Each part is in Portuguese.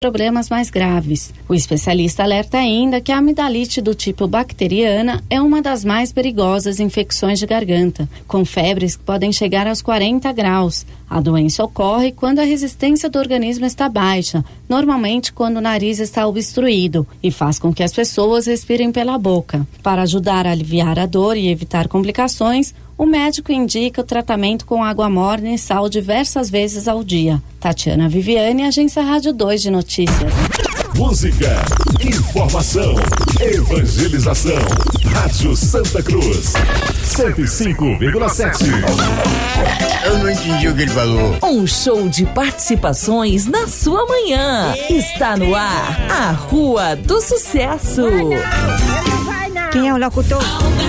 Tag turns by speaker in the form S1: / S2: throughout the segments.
S1: problemas mais graves. O especialista alerta ainda que a amidalite do tipo bacteriana é uma das mais perigosas infecções de garganta, com febres que podem chegar aos 40 graus. A doença ocorre quando a resistência do organismo está baixa, normalmente quando o nariz está obstruído, e faz com que as pessoas respirem pela boca. Para ajudar a aliviar a dor e evitar complicações, o médico indica o tratamento com água morna e sal diversas vezes ao dia. Tatiana Viviane, Agência Rádio 2 de Notícias.
S2: Música, informação, evangelização. Rádio Santa Cruz, 105,7.
S3: Eu não entendi o que ele falou.
S4: Um show de participações na sua manhã. Está no ar, a Rua do Sucesso.
S5: Quem é o locutor?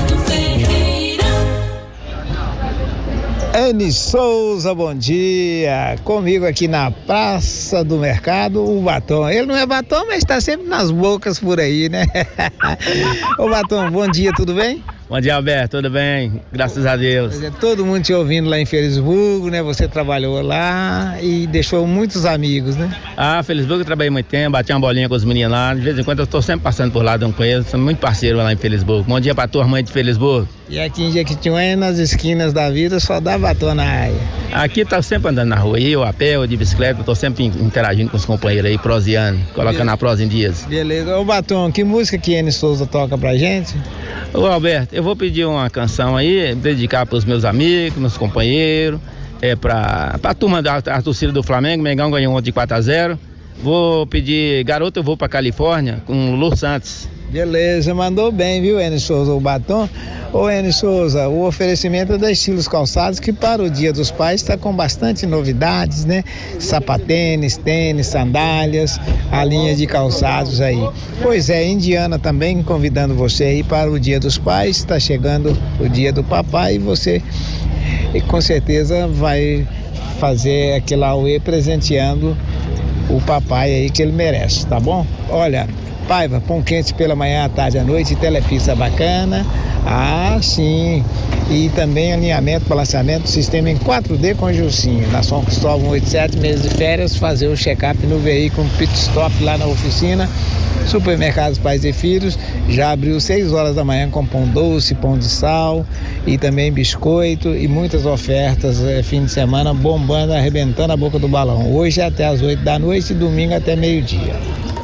S6: Eni Souza, bom dia. Comigo aqui na Praça do Mercado, o Batom. Ele não é Batom, mas está sempre nas bocas por aí, né? Ô Batom, bom dia, tudo bem?
S7: Bom dia, Alberto, tudo bem? Graças a Deus.
S6: Todo mundo te ouvindo lá em Felisburgo, né? Você trabalhou lá e deixou muitos amigos, né?
S7: Felisburgo eu trabalhei muito tempo, bati uma bolinha com os meninos lá. De vez em quando eu estou sempre passando por lá, dando com eles. Sou muito parceiro lá em Felisburgo. Bom dia pra turma aí de Felisburgo.
S6: E aqui em Jequitinhonha, nas esquinas da vida, só dá batom na área.
S7: Aqui tá sempre andando na rua, eu a pé, ou de bicicleta, tô sempre interagindo com os companheiros aí, proseando, colocando a prosa em dias.
S6: Beleza. Ô Batom, que música que Eni Souza toca pra gente?
S7: Ô Alberto, eu vou pedir uma canção aí, dedicar pros meus amigos, meus companheiros, pra turma da torcida do Flamengo. Mengão ganhou ontem de 4-0. Vou pedir Garota Eu Vou Pra Califórnia, com Lulu Santos.
S6: Beleza, mandou bem, viu, Eni Souza, o Batom? Ô Eni Souza, o oferecimento é da Estilos Calçados, que para o Dia dos Pais está com bastante novidades, né? Sapatênis, tênis, sandálias, a linha de calçados aí. Pois é, Indiana também convidando você aí para o Dia dos Pais, está chegando o Dia do Papai e você com certeza vai fazer aquele auê presenteando o papai aí que ele merece, tá bom? Olha, Paiva, pão quente pela manhã, à tarde, à noite, telepizza bacana. Sim. E também alinhamento, balanceamento, sistema em 4D com Gilcinho. Na São Cristóvão 87, meses de férias, fazer o check-up no veículo, pit stop lá na oficina. Supermercados Pais e Filhos, já abriu 6 horas da manhã com pão doce, pão de sal e também biscoito e muitas ofertas, fim de semana bombando, arrebentando a boca do balão. Hoje até as 8 da noite e domingo até meio-dia.